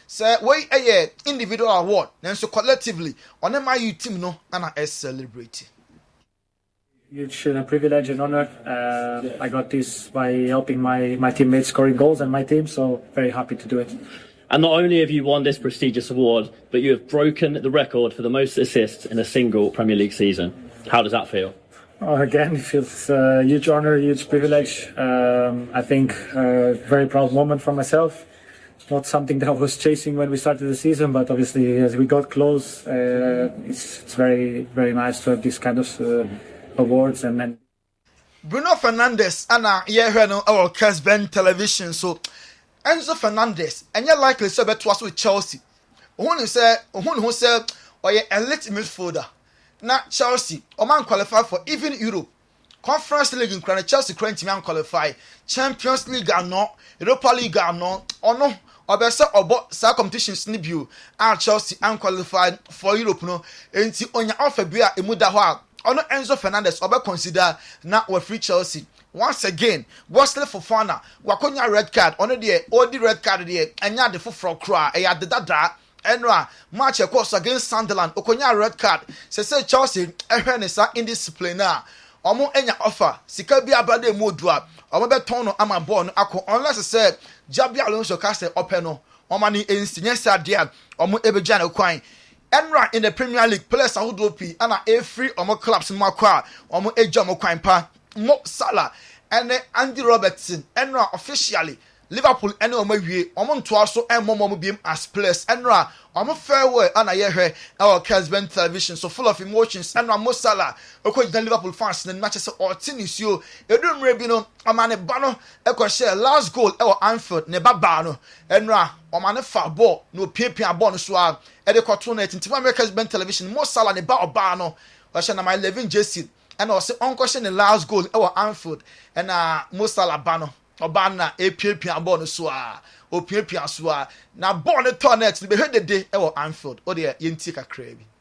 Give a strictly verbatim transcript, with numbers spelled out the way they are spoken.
say we a individual award nanso collectively on my you team no ana e celebrate. Huge uh, privilege and honor. Uh, I got this by helping my, my teammates scoring goals and my team, so very happy to do it. And not only have you won this prestigious award, but you have broken the record for the most assists in a single Premier League season. How does that feel? Oh, again, it feels a uh, huge honor, huge privilege. Um, I think a uh, very proud moment for myself. Not something that I was chasing when we started the season, but obviously as we got close, uh, it's, it's very, very nice to have this kind of uh, awards. And then Bruno Fernandes and I hear no our Casben television. So Enzo Fernandez and you're likely so bet was with Chelsea. Who say who say or you elite midfielder. Now Chelsea or man qualify for even Europe. Conference League in Crown Chelsea currently man qualify. Champions League are not, Europa League are not, or no. Or better about sa competitions ni bio and Chelsea and qualified for Europe no. Enti onya offer bia emuda ho ono Enzo Fernandez obe consider na we free Chelsea once again Wesley Fofana wakonya red card ono de odi red card de anya de foforo kra e ya de dada enra match e course against Sunderland okonya red card se se Chelsea ehwe ne sa indiscipline na omo enya offer sika bia abade mu odua omo be ton no ama ball no akọ unless say Jabi Alonso ka say open no omo ni ensinye sa de omo ebeja na kwan. Enra in the Premier League, players are who do and a free or more clubs in Makwa, or more age or crime pa, Mo Salah, and Andy Robertson, Enra officially, Liverpool, and no maybe, Omon Twaso, and Momo beam as players, Enra, or more farewell, and I hear her, our Casben television, so full of emotions, Enra Mo Salah, according to Liverpool fans, and Manchester or Tennis, you, you don't rebino, a man a banner, a share last goal, our Anfield, Nebabano, Enra, or man a far ball, no P-P and bonus swag. Ede Cotonet into America's Ben television, Mo Salah ne ba obano, or shana my eleven J C, and also unquestioned the last goal, our Anfield, and uh Mo Salah bano, Obana, a P P and bonus swa, or P P and swa. Now born a tonnet to be heard the day, our Anfield, or the Yentika Crabby.